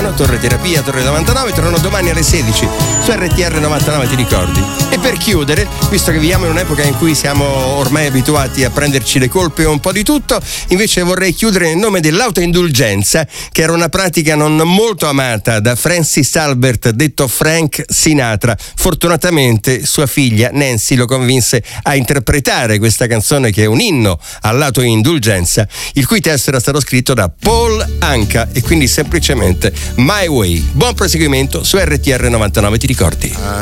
Torino, Torre Terapia, Torre 99, tornano domani alle 16 su RTR 99, ti ricordi? E per chiudere, visto che viviamo in un'epoca in cui siamo ormai abituati a prenderci le colpe un po' di tutto, invece vorrei chiudere nel nome dell'autoindulgenza, che era una pratica non molto amata da Francis Albert, detto Frank Sinatra. Fortunatamente sua figlia Nancy lo convinse a interpretare questa canzone, che è un inno all'autoindulgenza, il cui testo era stato scritto da Paul Anka, e quindi semplicemente My Way. Buon proseguimento su RTR 99, ti ricordi?